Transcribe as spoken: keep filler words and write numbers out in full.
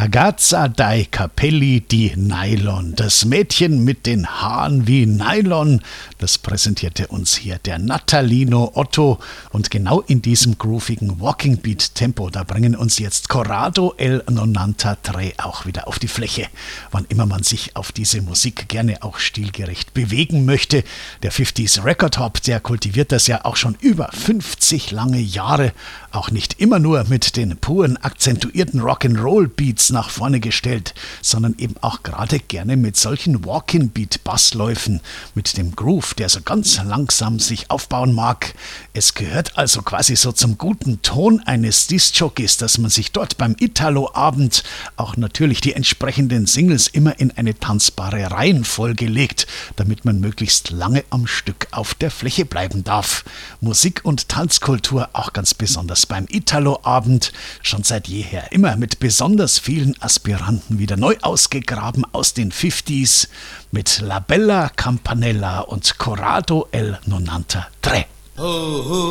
Ragazza dai capelli di Nylon. Das Mädchen mit den Haaren wie Nylon. Das präsentierte uns hier der Natalino Otto. Und genau in diesem groovigen Walking Beat Tempo, da bringen uns jetzt Corrado El novantatré auch wieder auf die Fläche. Wann immer man sich auf diese Musik gerne auch stilgerecht bewegen möchte. Der fünfziger Record Hop, der kultiviert das ja auch schon über fünfzig lange Jahre. Auch nicht immer nur mit den puren, akzentuierten Rock'n'Roll-Beats nach vorne gestellt, sondern eben auch gerade gerne mit solchen Walking-Beat-Bassläufen, mit dem Groove, der so ganz langsam sich aufbauen mag. Es gehört also quasi so zum guten Ton eines Diskjockeys, dass man sich dort beim Italo-Abend auch natürlich die entsprechenden Singles immer in eine tanzbare Reihenfolge legt, damit man möglichst lange am Stück auf der Fläche bleiben darf. Musik und Tanzkultur auch ganz besonders beim Italo-Abend, schon seit jeher immer mit besonders vielen Aspiranten wieder neu ausgegraben aus den fünfziger mit La Bella Campanella und Corrado El novantatré. Oh, oh.